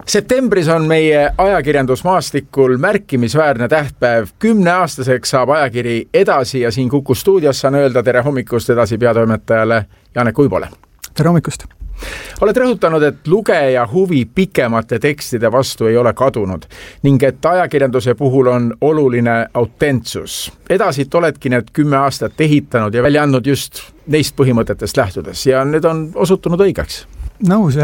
Septembris on meie ajakirjandusmaastikul märkimisväärne tähtpäev. 10-aastaseks saab ajakiri Edasi ja siin Kuku stuudios saan öelda tere hommikust Edasi peatoimetajale Janek Uibole. Tere hommikust! Oled rõhutanud, et lugeja huvi pikemate tekstide vastu ei ole kadunud ning et ajakirjanduse puhul on oluline autentsus. Edasit oledki need 10 aastat ehitanud ja välja andnud just neist põhimõtetest lähtudes ja need on osutunud õigeks. Nõus,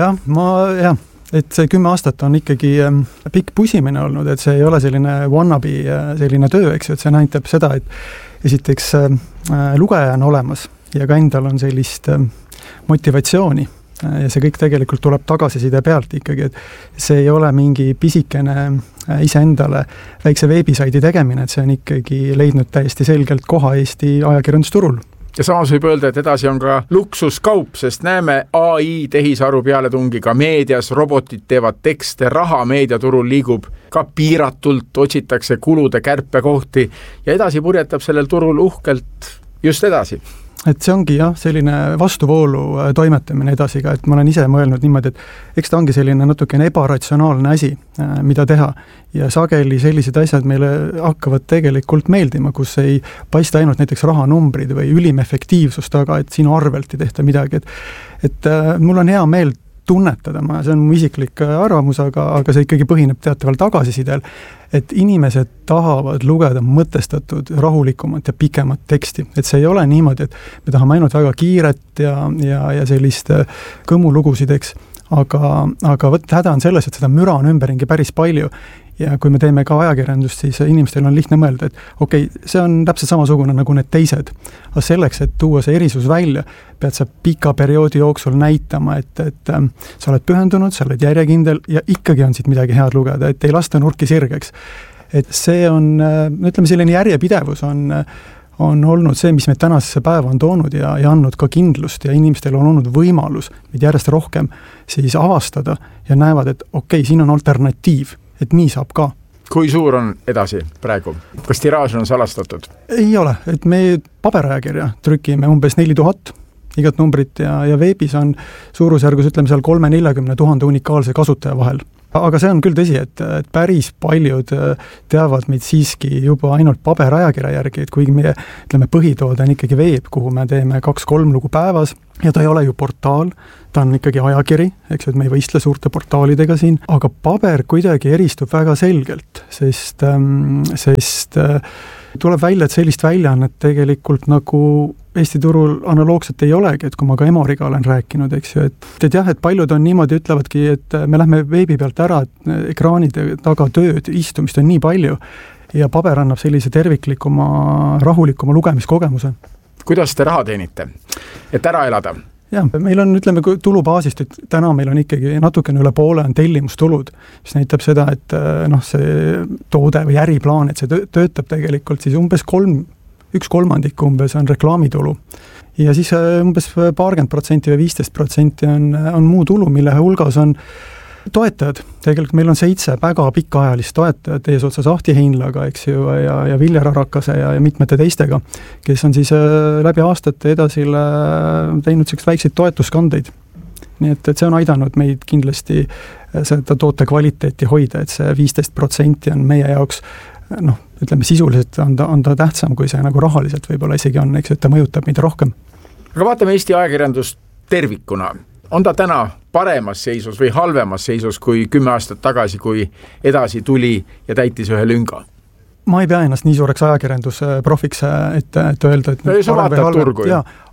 et see 10 aastat on ikkagi pikk pusimine olnud, et see ei ole selline wannabe selline töö, eks ju, et see näitab seda, et esiteks lugeja on olemas ja ka endal on sellist motivatsiooni ja see kõik tegelikult tuleb tagasiside pealt ikkagi, et see ei ole mingi pisikene iseendale väikse veebisaidi tegemine, et see on ikkagi leidnud täiesti selgelt koha Eesti ajakirjandusturul. Ja samas võib öelda, et Edasi on ka luksuskaup, sest näeme AI tehisaru pealetungi ka meedias, robotid teevad tekste, raha meediaturul liigub ka piiratult, otsitakse kulude kärpekohti ja Edasi purjetab sellel turul uhkelt just edasi. Et see ongi selline vastuvoolu toimetamine Edasiga, et ma olen ise mõelnud niimoodi, et eks ta ongi selline natukene ebaratsionaalne asi, mida teha ja sageli sellised asjad meile hakkavad tegelikult meeldima, kus ei paista ainult näiteks rahanumbrid või ülim efektiivsus taga, et sinu arvelt ei tehta midagi, et mul on hea meel tunnetada, see on mu isiklik arvamus, aga see ikkagi põhineb teataval tagasisidel, et inimesed tahavad lugeda mõtestatud, rahulikumat ja pikemat teksti. Et see ei ole niimoodi, et me tahame ainult väga kiiret ja sellist kõmulugusid, eks. Aga häda on selles, et seda müra on ümberringi päris palju. Ja kui me teeme ka ajakirjandust, siis inimestel on lihtne mõelda, et okei, see on täpselt samasugune nagu need teised. Aga selleks, et tuua see erisus välja, pead sa pika perioodi jooksul näitama, et sa oled pühendunud, sa oled järjekindel ja ikkagi on siit midagi head lugeda, et ei lasta nurki sirgeks. Et see on, ütleme, selline järjepidevus on olnud see, mis meid tänasesse päeva on toonud ja andnud ka kindlust ja inimestel on olnud võimalus meid järjest rohkem siis avastada ja näevad, et okei, siin on alternatiiv. Et nii saab ka. Kui suur on Edasi praegu? Kas tiraaž on salastatud? Ei ole, et me paberajakirja trükime umbes 4000 igat numbrit ja veebis on suurusjärgus, ütleme seal 340 000 unikaalse kasutaja vahel. Aga see on küll tõsi, et päris paljud teavad meid siiski juba ainult paberajakirja järgi, et kuigi meie põhitoode on ikkagi veeb, kuhu me teeme 2-3 lugu päevas ja ta ei ole ju portaal, ta on ikkagi ajakiri, eks ju, et me ei võistle suurte portaalidega siin, aga paber kuidagi eristub väga selgelt, sest tuleb välja, et sellist väljaannet tegelikult nagu Eesti turul analoogselt ei olegi, et kui ma ka Emoriga olen rääkinud, eks ju, et jah, et paljud on niimoodi, ütlevadki, et me lähme veebi pealt ära, et ekraanide taga tööd, istumist on nii palju ja paber annab sellise terviklikuma, rahulikuma lugemiskogemuse. Kuidas te raha teenite, et ära elada? Jah, meil on, ütleme, tulubaasist, et täna meil on ikkagi natukene üle poole on tellimustulud, mis näitab seda, et see toode või äriplaan, et see töötab tegelikult siis umbes 1/3 umbes on reklaamitulu. Ja siis umbes 20% või 15% on muu tulu, mille hulgas on toetajad. Tegelikult meil on 7 väga pikaajalist toetajad ees otsas Ahti Heinlaga, eks ju, ja Viljar Arakase ja mitmete teistega, kes on siis läbi aastate Edasile teinud sellised väikseid toetuskandeid. Nii et see on aidanud meid kindlasti seda toote kvaliteeti hoida, et see 15% on meie jaoks ütleme sisuliselt on ta tähtsam, kui see nagu rahaliselt võib-olla isegi on, eks, et ta mõjutab meid rohkem. Aga vaatame Eesti ajakirjandust tervikuna. On ta täna paremas seisus või halvemas seisus kui 10 aastat tagasi, kui Edasi tuli ja täitis ühe lünga? Ma ei pea ennast nii suureks ajakirjandusprofiks, et öelda, et sa vaatad turgu.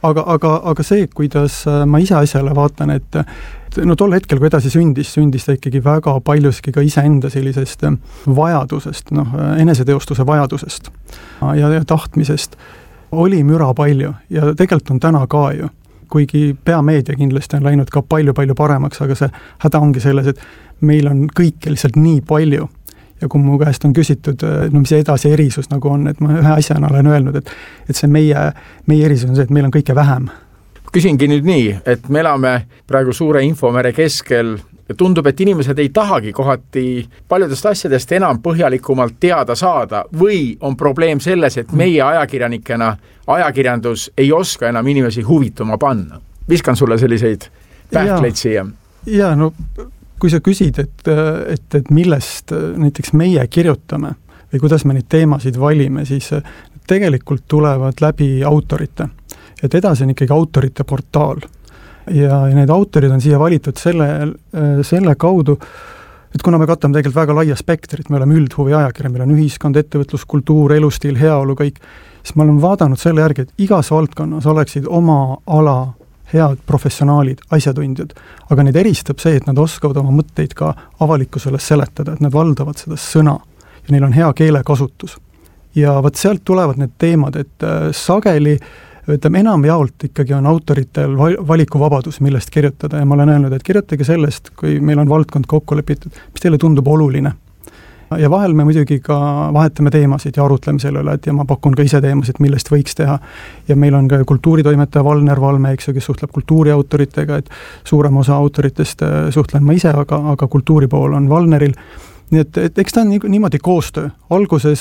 Aga see, kuidas ma ise asjale vaatan, et tol hetkel, kui Edasi sündis ta ikkagi väga paljuski ka iseenda sellisest vajadusest, eneseteostuse vajadusest ja tahtmisest oli müra palju ja tegelikult on täna ka ju. Kuigi peameedia kindlasti on läinud ka palju-palju paremaks, aga see häda ongi selles, et meil on kõike lihtsalt nii palju. Ja kui mu käest on küsitud, mis Edasi erisus nagu on, et ma ühe asjana olen öelnud, et see meie erisus on see, et meil on kõike vähem. Küsingi nüüd nii, et me elame praegu suure infomere keskel ja tundub, et inimesed ei tahagi kohati paljudest asjadest enam põhjalikumalt teada saada või on probleem selles, et meie ajakirjanikena ajakirjandus ei oska enam inimesi huvituma panna. Viskan sulle selliseid pähkleid siia. Ja kui sa küsid, et millest näiteks meie kirjutame või kuidas me neid teemasid valime, siis tegelikult tulevad läbi autorite. Et edasi on ikkagi autorite portaal. Ja need autorid on siia valitud selle kaudu, et kuna me katame tegelikult väga laia spektrit, me oleme üldhuvi ajakirja, meil on ühiskond, ettevõtlus, kultuur, elustiil, heaolu, kõik, siis ma olen vaadanud selle järgi, et igas valdkonnas oleksid oma ala head professionaalid, asjatundjad, aga neid eristab see, et nad oskavad oma mõtteid ka avalikkusele seletada, et nad valdavad seda sõna ja neil on hea keelekasutus. Ja võt sealt tulevad need teemad, et sageli, ütleme, enamjaolt ikkagi on autoritel valikuvabadus, millest kirjutada ja ma olen öelnud, et kirjutage sellest, kui meil on valdkond kokku lepitud, mis teile tundub oluline. Ja vahel me muidugi ka vahetame teemasid ja arutleme selle üle, et ja ma pakun ka ise teemasid, millest võiks teha. Ja meil on ka kultuuritoimetaja Valner Valme, eks, kes suhtleb kultuuriautoritega, et suurem osa autoritest suhtlen ma ise, aga kultuuri pool on Valneril. Nii et eks ta on niimoodi koostöö. Alguses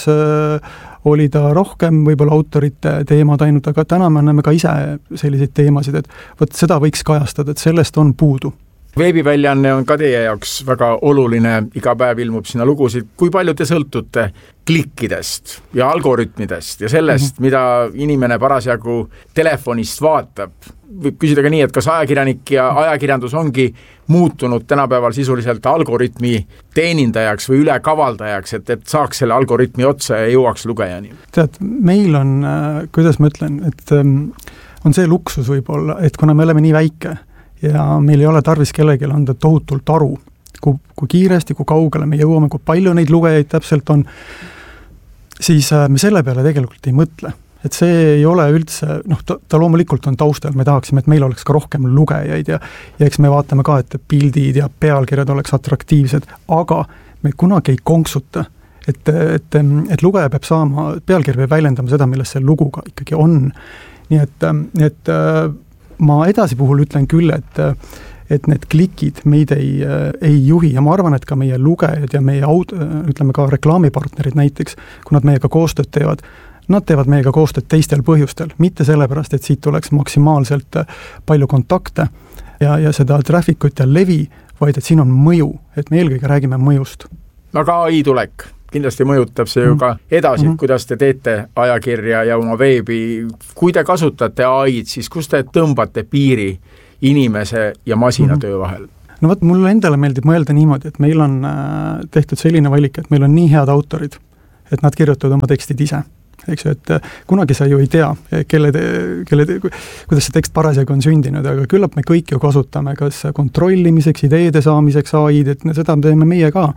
oli ta rohkem võib-olla autorite teemad ainult, aga täna me anname ka ise selliseid teemasid, et võt seda võiks kajastada, et sellest on puudu. Veebiväljaanne on ka teie jaoks väga oluline, iga päev ilmub sinna lugusid. Kui palju te sõltute klikkidest ja algoritmidest ja sellest, mida inimene parasjagu telefonist vaatab? Võib küsida ka nii, et kas ajakirjanik ja ajakirjandus ongi muutunud tänapäeval sisuliselt algoritmi teenindajaks või ülekavaldajaks, et saaks selle algoritmi otsa ja jõuaks lugejani? Tead, meil on, kuidas ma ütlen, et on see luksus võib-olla, et kuna me oleme nii väike, ja meil ei ole tarvis kellelegi anda tohutult aru, kui kiiresti, kui kaugele me jõuame, kui palju neid lugejaid täpselt on, siis me selle peale tegelikult ei mõtle. Et see ei ole üldse, ta loomulikult on taustal, me tahaksime, et meil oleks ka rohkem lugejaid ja eks me vaatame ka, et pildid ja pealkirjad oleks atraktiivsed, aga me kunagi ei konksuta, et lugeja peab saama, pealkiri peab väljendama seda, milles see luguga ikkagi on. Nii et ma edasi puhul ütlen küll, et need klikid meid ei juhi ja ma arvan, et ka meie lugejad ja meie ütleme ka reklaamipartnerid näiteks, kui nad meiega koostööd teevad, nad teevad meiega koostööd teistel põhjustel, mitte sellepärast, et siit oleks maksimaalselt palju kontakte ja seda trafficut ja levi, vaid et siin on mõju, et me eelkõige räägime mõjust. Aga AI tulek. Kindlasti mõjutab see ju ka edasi, kuidas te teete ajakirja ja oma veebi. Kui te kasutate AI-d, siis kus te tõmbate piiri inimese ja masinatöö vahel? No võt, mulle endale meeldib mõelda niimoodi, et meil on tehtud selline valik, et meil on nii head autorid, et nad kirjutavad oma tekstid ise. Eks ju, et kunagi sa ju ei tea, kuidas see tekst parasjagu on sündinud, aga küllap me kõik ju kasutame kas kontrollimiseks, ideede saamiseks AI-d, et seda teeme meie ka.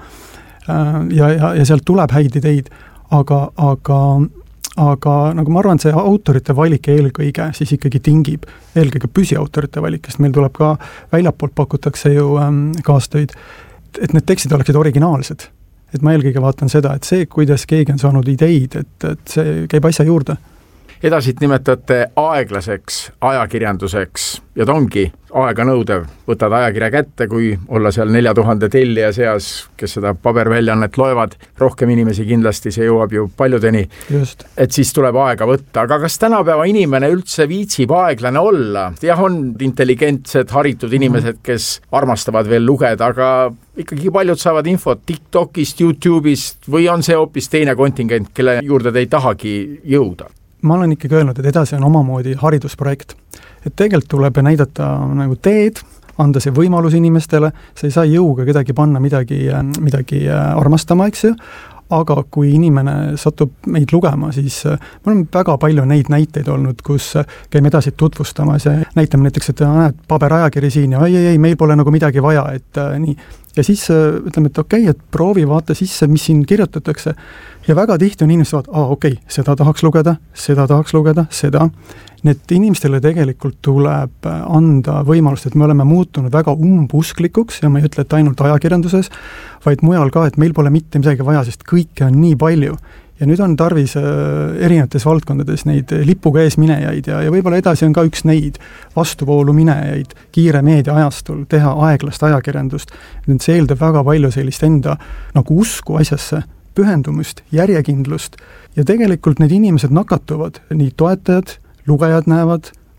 Ja sealt tuleb häid ideid, aga nagu ma arvan, see autorite valik eelkõige siis ikkagi tingib eelkõige püsiautorite valik, sest meil tuleb ka väljapoolt pakutakse ju kaastöid, et need tekstid oleksid originaalsed. Et ma eelkõige vaatan seda, et see, kuidas keegi on saanud ideid, et see käib asja juurde. Edasit nimetate aeglaseks ajakirjanduseks ja ta ongi aega nõudev. Võtad ajakirja kätte, kui olla seal 4000 tellija seas, kes seda paberväljannet loevad, rohkem inimesi kindlasti, see jõuab ju paljudeni. Just. Et siis tuleb aega võtta. Aga kas tänapäeva inimene üldse viitsib aeglane olla? Jah, on intelligentsed, haritud inimesed, kes armastavad veel lugeda, aga ikkagi paljud saavad infot TikTokist, YouTube'ist või on see hoopis teine kontingent, kelle juurde te ei tahagi jõuda? Ma olen ikkagi öelnud, et edasi on omamoodi haridusprojekt. Et tegelikult tuleb näidata nagu teed, anda see võimalus inimestele, sa ei saa jõuga kedagi panna midagi armastama, eks ju, aga kui inimene satub meid lugema, siis mul on väga palju neid näiteid olnud, kus käime edasi tutvustamas ja näitame näiteks, et näed paberajakiri siin ja ei, meil pole nagu midagi vaja, et nii. Ja siis ütleme, et okei, et proovi vaata sisse, mis siin kirjutatakse. Ja väga tihti on inimesed okei, seda tahaks lugeda, seda. Need inimestele tegelikult tuleb anda võimalust, et me oleme muutunud väga umbusklikuks ja ma ei ütle, et ainult ajakirjanduses, vaid mujal ka, et meil pole mitte midagi vaja, sest kõike on nii palju. Ja nüüd on tarvis erinevates valdkondades neid lipuga ees minejaid ja võib-olla edasi on ka üks neid vastuvoolu minejaid kiire meedia ajastul teha aeglast ajakirjandust. Nüüd see eeldab väga palju sellist enda nagu usku asjasse, pühendumust, järjekindlust ja tegelikult need inimesed nakatuvad, nii toetajad, lugejad näevad,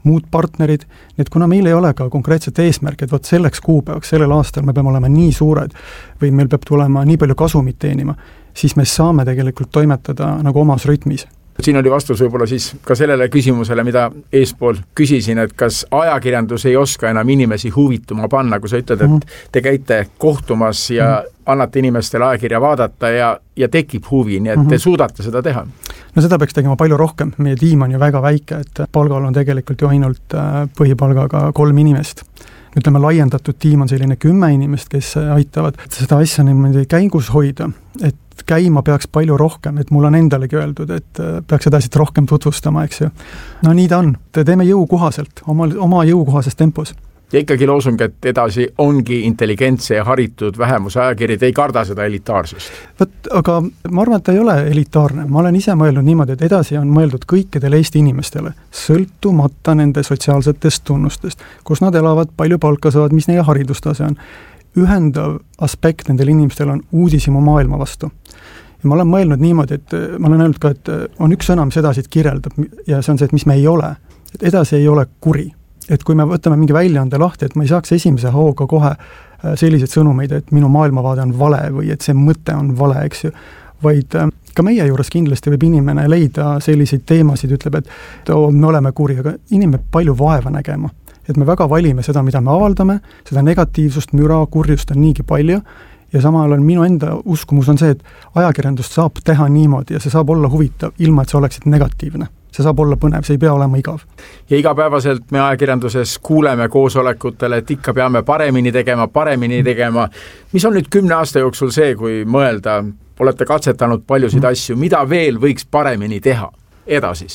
muud partnerid, nii et kuna meil ei ole ka konkreetset eesmärki, et vot selleks kuupäevaks, sellel aastal me peame olema nii suured või meil peab tulema nii palju kasumit teenima, siis me saame tegelikult toimetada nagu omas rütmis. Siin oli vastus võib-olla siis ka sellele küsimusele, mida eespool küsisin, et kas ajakirjandus ei oska enam inimesi huvituma panna, kui sa ütled, et te käite kohtumas ja annate inimestele ajakirja vaadata ja tekib huvi, nii et te suudate seda teha? No seda peaks tegema palju rohkem, meie tiim on ju väga väike, et palgal on tegelikult ju ainult põhipalgaga 3 inimest. Ütleme, laiendatud tiim on selline 10 inimest, kes aitavad seda asja niimoodi käigus hoida, et käima peaks palju rohkem, et mul on endalegi öeldud, et peaks edasi rohkem tutvustama, eks ju. No nii ta on, teeme jõukohaselt, oma jõukohases tempos. Ja ikkagi loosung, et edasi ongi intelligentse ja haritud vähemuse ajakiri, te ei karda seda elitaarsust? Aga ma arvan, et ta ei ole elitaarne. Ma olen ise mõelnud niimoodi, et edasi on mõeldud kõikidele Eesti inimestele, sõltumata nende sotsiaalsetest tunnustest, kus nad elavad, palju palka saavad, mis neile haridustase on. Ühendav aspekt nendel inimestel on uudishimu maailma vastu. Ja ma olen mõelnud niimoodi, et ma olen öelnud ka, et on üks sõna, mis edasi kirjeldab ja see on see, et mis me ei ole. Et edasi ei ole kuri. Et kui me võtame mingi väljaande lahti, et ma ei saaks esimese hooga kohe selliseid sõnumeid, et minu maailmavaade on vale või et see mõte on vale, eks ju, vaid ka meie juures kindlasti võib inimene leida selliseid teemasid, ütleb, et me oleme kuri, aga inimene palju vaeva nägema. Et me väga valime seda, mida me avaldame, seda negatiivsust, müra, kurjust on niigi palju ja samal on minu enda uskumus on see, et ajakirjandust saab teha niimoodi ja see saab olla huvitav, ilma et see oleksid negatiivne. See saab olla põnev, see ei pea olema igav. Ja igapäevaselt me ajakirjanduses kuuleme koosolekutele, et ikka peame paremini tegema. Mis on nüüd 10 aasta jooksul see, kui mõelda, olete katsetanud paljusid asju, mida veel võiks paremini teha edasis?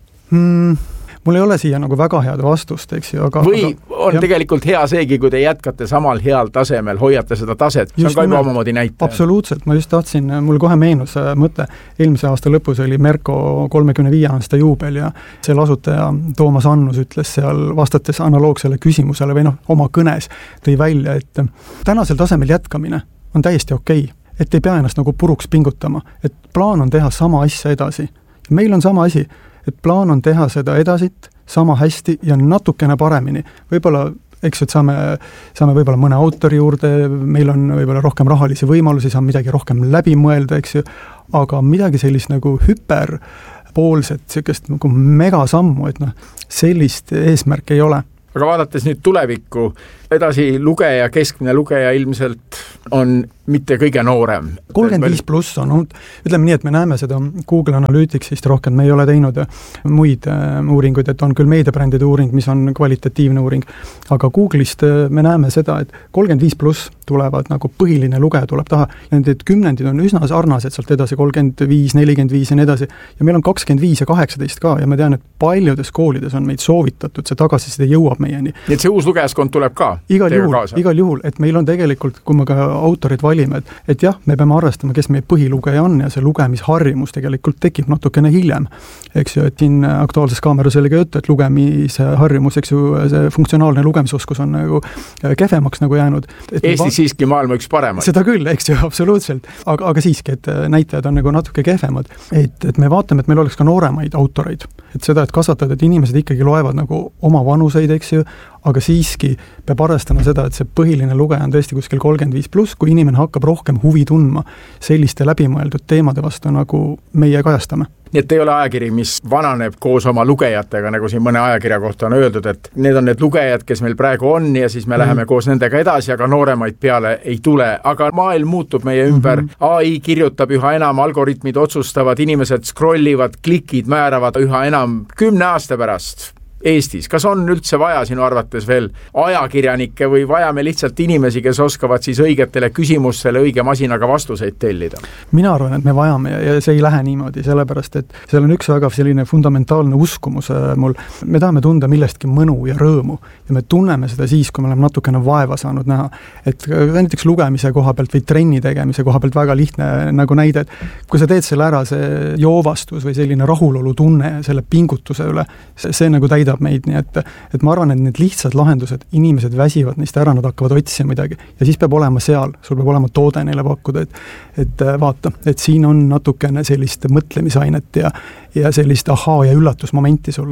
Mul ei ole siia nagu väga head vastust, eks ju, või on tegelikult hea seegi, kui te jätkate samal heal tasemel, hoiate seda taset, see on ka juba omamoodi näitaja. Absoluutselt, ma just tahtsin, mul kohe meenus mõte, eelmise aasta lõpus oli Merko 35 aasta juubel ja selle asutaja Toomas Annus ütles seal vastates analoogsele küsimusele või oma kõnes tõi välja, et tänasel tasemel jätkamine on täiesti okei, et ei pea ennast nagu puruks pingutama, et plaan on teha sama asja edasi. Meil on sama asi, et plaan on teha seda edasit sama hästi ja natukene paremini. Võib-olla, eks ju, et saame võib-olla mõne autori juurde, meil on võib-olla rohkem rahalisi võimalusi, saame midagi rohkem läbi mõelda, eks ju, aga midagi sellist nagu hüperpoolset, sellist nagu megasammu, et sellist eesmärk ei ole. Aga vaadates nüüd tulevikku, edasi lugeja, keskmine lugeja ilmselt on mitte kõige noorem. 35 pluss on, ütleme nii, et me näeme seda Google Analyticsist rohkem, me ei ole teinud muid uuringuid, et on küll meediabrändide uuring, mis on kvalitatiivne uuring, aga Google'ist me näeme seda, et 35 pluss tulevad nagu põhiline lugeja tuleb taha, nendid kümnendid on üsna sarnased sealt edasi, 35, 45 ja nii edasi, ja meil on 25 ja 18 ka, ja ma tean, et paljudes koolides on meid soovitatud, see tagasiside jõuab meieni. Nii et see uus lugejaskond tuleb ka? Igal juhul, et meil on tegelikult, kui me ka autorid valime, et jah, me peame arvestama, kes meie põhilugeja on ja see lugemisharjumus tegelikult tekib natukene hiljem. Eks ju, et siin Aktuaalses Kaameras oli ka juttu, et lugemisharjumus, eks ju, see funktsionaalne lugemisoskus on nagu kehvemaks nagu jäänud. Eestis siiski maailma üks paremad. Seda küll, eks ju, absoluutselt. Aga siiski, et näitajad on nagu natuke kehvemad. Et me vaatame, et meil oleks ka nooremaid autoreid. Et seda, et kasvatada, et inimesed ikkagi loevad nagu oma vanuseid, eks ju, aga siiski peab arvestama seda, et see põhiline lugeja on tõesti kuskil 35 pluss, kui inimene hakkab rohkem huvi tundma selliste läbimõeldud teemade vastu, nagu meie kajastame. Nii et ei ole ajakiri, mis vananeb koos oma lugejatega, nagu siin mõne ajakirja kohta on öeldud, et need on need lugejad, kes meil praegu on ja siis me läheme koos nendega edasi, aga nooremaid peale ei tule. Aga maailm muutub meie ümber, AI kirjutab üha enam, algoritmid otsustavad, inimesed scrollivad, klikid määravad üha enam 10 aasta pärast Eestis. Kas on üldse vaja sinu arvates veel ajakirjanikke või vajame lihtsalt inimesi, kes oskavad siis õigetele küsimustele õige masinaga vastuseid tellida? Mina arvan, et me vajame ja see ei lähe niimoodi, sellepärast, et seal on üks väga selline fundamentaalne uskumus mul. Me tahame tunda millestki mõnu ja rõõmu ja me tunneme seda siis, kui me oleme natukene vaeva saanud näha. Et näiteks lugemise koha pealt või trenni tegemise koha pealt väga lihtne nagu näide, et kui sa teed selle ära, see joovastus või selline rahulolu tunne selle pingutuse üle, see nagu täidab meid, nii et ma arvan, et need lihtsad lahendused, inimesed väsivad neist ära, nad hakkavad otsima midagi ja siis peab olema seal, sul peab olema toode neile pakkuda, et vaata, et siin on natukene sellist mõtlemisainet ja sellist ahaa ja üllatusmomenti sulle.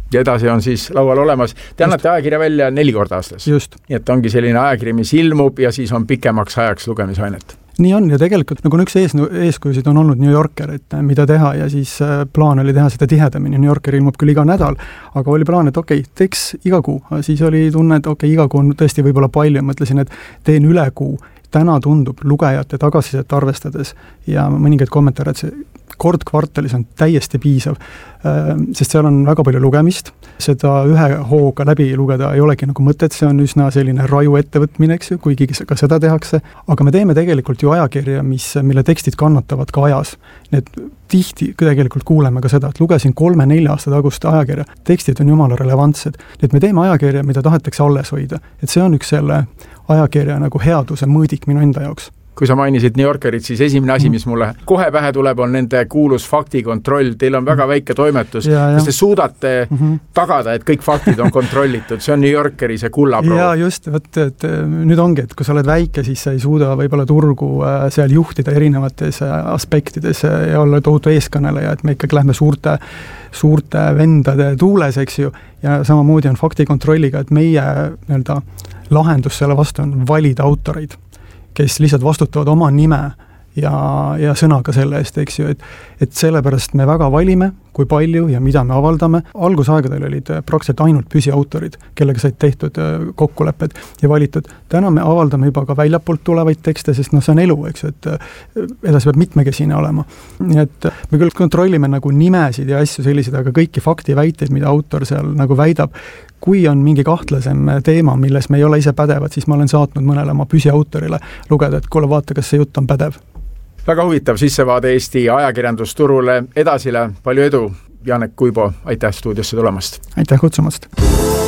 ja edasi on siis laual olemas. Te annate ajakirja välja 4 korda aastas. Just. Nii et ongi selline ajakiri, mis ilmub ja siis on pikemaks ajaks lugemisainet. Nii on ja tegelikult nagu üks eeskujusid on olnud New Yorker, et mida teha ja siis plaan oli teha seda tihedamini. New Yorker ilmub küll iga nädal, aga oli plaan, et teeks iga kuu. Siis oli tunne, et iga kuu on tõesti võib-olla palju. Mõtlesin, et teen üle kuu. Täna tundub lugejate tagasisidet arvestades ja mõningaid kommentaare, et see kord kvartalis on täiesti piisav, sest seal on väga palju lugemist, seda ühe hooga läbi lugeda ei olegi nagu mõtet, see on üsna selline raju ettevõtmine, eks ju, kuigi ka seda tehakse, aga me teeme tegelikult ju ajakirja, mille tekstid kannatavad ka ajas. Need tihti tegelikult kuuleme ka seda, et lugesin 3-4 aasta tagust ajakirja, tekstid on jumala relevantsed, et me teeme ajakirja, mida tahetakse alles hoida, et see on üks selle ajakirja nagu headuse mõõdik minu enda jaoks. Kui sa mainisid New Yorkerit, siis esimene asi, mis mulle kohe pähe tuleb, on nende kuulus faktikontroll. Teil on väga väike toimetus. Kas te suudate tagada, et kõik faktid on kontrollitud? See on New Yorkeri see kullaproov. Ja just, et nüüd ongi, et kui sa oled väike, siis sa ei suuda võib-olla turgu seal juhtida erinevates aspektides ja olla tohutu eeskõneleja, et me ikkagi lähme suurte vendade tuules, eks ju, ja samamoodi on faktikontrolliga, et meie lahendus selle vastu on valida autoreid, kes lihtsalt vastutavad oma nime ja sõnaga selle eest, eks ju, et sellepärast me väga valime, kui palju ja mida me avaldame. Algusaegadel olid praktiliselt ainult püsiautorid, kellega said tehtud kokkulepped ja valitud. Täna me avaldame juba ka väljapoolt tulevaid tekste, sest see on elu, eks ju, et edasi peab mitmekesine olema. Nii et me küll kontrollime nagu nimesid ja asju selliseid, aga kõiki faktiväiteid, mida autor seal nagu väidab, kui on mingi kahtlasem teema, milles me ei ole ise pädevad, siis ma olen saatnud mõnele oma püsiautorile lugeda, et kuule, vaata, kas see jutt on pädev. Väga huvitav sissevaade Eesti ajakirjandusturule edasile. Palju edu, Janek Kuibo, aitäh stuudiosse tulemast! Aitäh kutsumast!